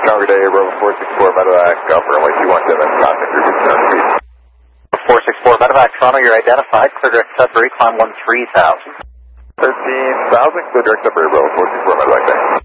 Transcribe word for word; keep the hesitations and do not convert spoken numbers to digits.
Stronger day, Bravo four six four, Medevac, Alpha runway two one seven, contact three six seven feet. four six four, Medevac, Toronto, you're identified. Clear direct Sudbury, climb one three thousand. thirteen thousand, clear direct Sudbury, Bravo four six four, Medevac, thanks.